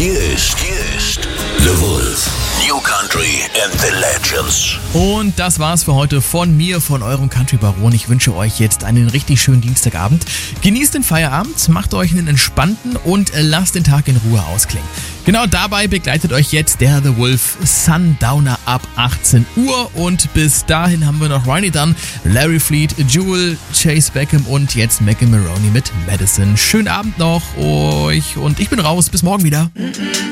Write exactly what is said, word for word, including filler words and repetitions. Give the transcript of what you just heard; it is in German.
Hier ist, hier ist The Wolf. New Country and the Legends. Und das war's für heute von mir, von eurem Country Baron. Ich wünsche euch jetzt einen richtig schönen Dienstagabend. Genießt den Feierabend, macht euch einen entspannten und lasst den Tag in Ruhe ausklingen. Genau dabei begleitet euch jetzt der The Wolf Sundowner ab achtzehn Uhr. Und bis dahin haben wir noch Ronnie Dunn, Larry Fleet, Jewel, Chase Beckham und jetzt Megan Maroney mit Madison. Schönen Abend noch euch und ich bin raus. Bis morgen wieder.